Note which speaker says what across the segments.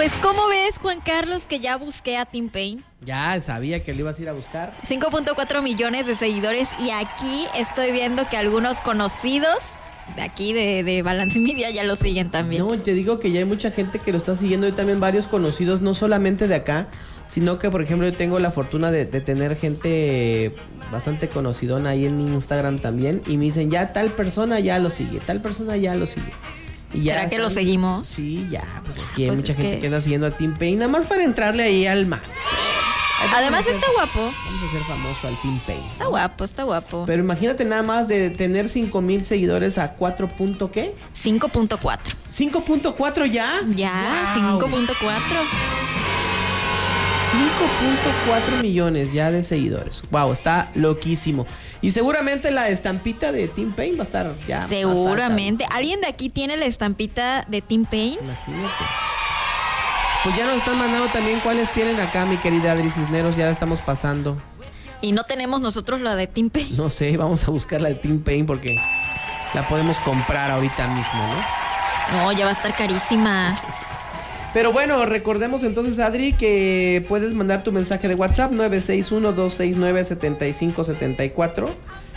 Speaker 1: Pues, ¿cómo ves, Juan Carlos, que ya busqué a T-Pain?
Speaker 2: Ya sabía que lo ibas a ir a buscar.
Speaker 1: 5.4 millones de seguidores, y aquí estoy viendo que algunos conocidos de aquí de Balance Media ya lo siguen también.
Speaker 2: No, te digo que ya hay mucha gente que lo está siguiendo y también varios conocidos, no solamente de acá, sino que, por ejemplo, yo tengo la fortuna de tener gente bastante conocidona ahí en Instagram también, y me dicen, ya tal persona ya lo sigue, tal persona ya lo sigue. Y ya
Speaker 1: ¿Será que lo seguimos?
Speaker 2: Sí, ya, pues es que hay
Speaker 1: Pues
Speaker 2: mucha
Speaker 1: es
Speaker 2: gente que anda siguiendo a T-Pain, nada más para entrarle ahí al mar.
Speaker 1: Además está guapo.
Speaker 2: Vamos a hacer famoso al T-Pain.
Speaker 1: Está guapo, está guapo.
Speaker 2: Pero imagínate nada más de tener 5,000 seguidores a 4. ¿Qué?
Speaker 1: 5.4.
Speaker 2: ¿5.4 ya?
Speaker 1: Ya,
Speaker 2: ¡Wow!
Speaker 1: 5.4.
Speaker 2: 5.4 millones ya de seguidores. Wow, está loquísimo. Y seguramente la estampita de T-Pain va a estar ya más
Speaker 1: Seguramente.
Speaker 2: alta.
Speaker 1: ¿Alguien de aquí tiene la estampita de T-Pain?
Speaker 2: Imagínate. Pues ya nos están mandando también cuáles tienen acá, mi querida Adri Cisneros. Ya la estamos pasando.
Speaker 1: Y no tenemos nosotros la de T-Pain.
Speaker 2: No sé, vamos a buscar la de T-Pain porque la podemos comprar ahorita mismo, ¿no?
Speaker 1: No, ya va a estar carísima.
Speaker 2: Pero bueno, recordemos entonces, Adri, que puedes mandar tu mensaje de WhatsApp 961-269-7574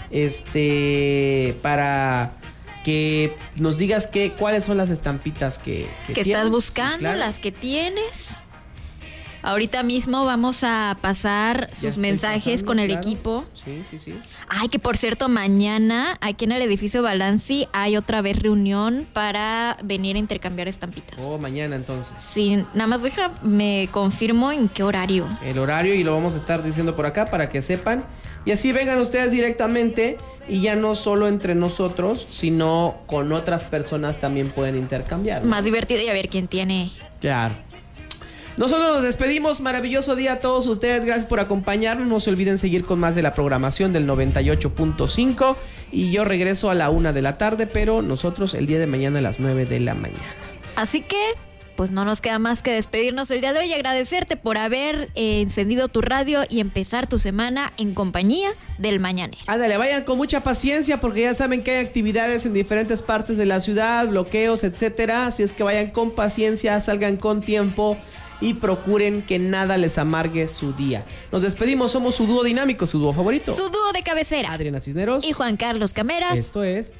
Speaker 2: para que nos digas cuáles son las estampitas que
Speaker 1: estás buscando,
Speaker 2: sí, claro.
Speaker 1: las que tienes. Ahorita mismo vamos a pasar sus mensajes con el equipo.
Speaker 2: Sí, sí, sí.
Speaker 1: Ay, que por cierto, mañana aquí en el edificio Balanci hay otra vez reunión para venir a intercambiar estampitas.
Speaker 2: Oh, mañana entonces.
Speaker 1: Sí, nada más me confirmo en qué horario.
Speaker 2: El horario, y lo vamos a estar diciendo por acá para que sepan. Y así vengan ustedes directamente, y ya no solo entre nosotros, sino con otras personas también pueden intercambiar, ¿no?
Speaker 1: Más divertido, y a ver quién tiene.
Speaker 2: Claro. Nosotros nos despedimos. Maravilloso día a todos ustedes. Gracias por acompañarnos. No se olviden seguir con más de la programación del 98.5. Y yo regreso a la 1 de la tarde, pero nosotros el día de mañana a las 9 de la mañana.
Speaker 1: Así que, pues no nos queda más que despedirnos el día de hoy y agradecerte por haber encendido tu radio y empezar tu semana en compañía del Mañanero.
Speaker 2: Ándale, vayan con mucha paciencia porque ya saben que hay actividades en diferentes partes de la ciudad, bloqueos, etcétera. Así es que vayan con paciencia, salgan con tiempo y procuren que nada les amargue su día. Nos despedimos, somos su dúo dinámico, su dúo favorito.
Speaker 1: Su dúo de cabecera.
Speaker 2: Adriana Cisneros
Speaker 1: Y Juan Carlos Cameras.
Speaker 2: Esto es